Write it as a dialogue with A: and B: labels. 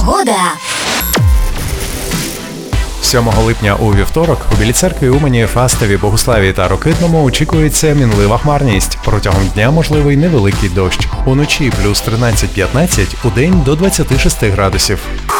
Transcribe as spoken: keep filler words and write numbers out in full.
A: Погода.
B: сьомого липня у вівторок у Білій Церкві, Умані, Фастові, Богуславі та Рокитному очікується мінлива хмарність. Протягом дня можливий невеликий дощ. Уночі плюс тринадцять п'ятнадцять, удень до двадцяти шести градусів.